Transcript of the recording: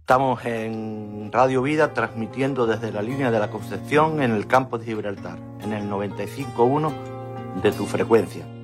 Estamos en Radio Vida transmitiendo desde la línea de la Concepción en el campo de Gibraltar, en el 95.1 de tu frecuencia.